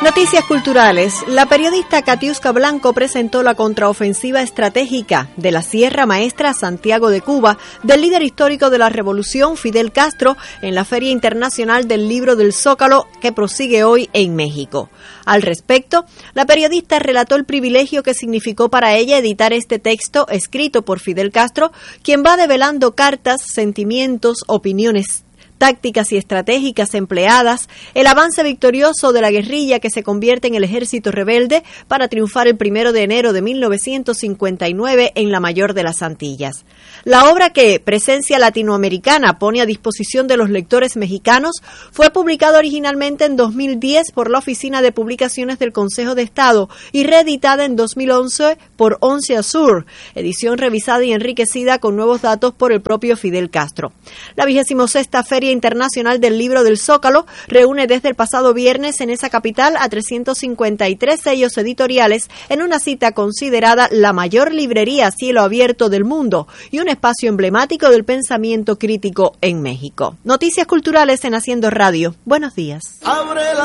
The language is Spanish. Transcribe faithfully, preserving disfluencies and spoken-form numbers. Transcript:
Noticias culturales. La periodista Katiuska Blanco presentó la contraofensiva estratégica de la Sierra Maestra Santiago de Cuba del líder histórico de la revolución Fidel Castro en la Feria Internacional del Libro del Zócalo que prosigue hoy en México. Al respecto, la periodista relató el privilegio que significó para ella editar este texto escrito por Fidel Castro, quien va develando cartas, sentimientos, opiniones tácticas y estratégicas empleadas, el avance victorioso de la guerrilla que se convierte en el ejército rebelde para triunfar el primero de enero de mil novecientos cincuenta y nueve en la mayor de las Antillas. La obra que Presencia Latinoamericana pone a disposición de los lectores mexicanos fue publicada originalmente en dos mil diez por la Oficina de Publicaciones del Consejo de Estado y reeditada en dos mil once por Once Azur, edición revisada y enriquecida con nuevos datos por el propio Fidel Castro. La vigésima sexta Feria Internacional del Libro del Zócalo reúne desde el pasado viernes en esa capital a trescientos cincuenta y tres sellos editoriales en una cita considerada la mayor librería a cielo abierto del mundo y un espacio emblemático del pensamiento crítico en México. Noticias culturales en Haciendo Radio. Buenos días.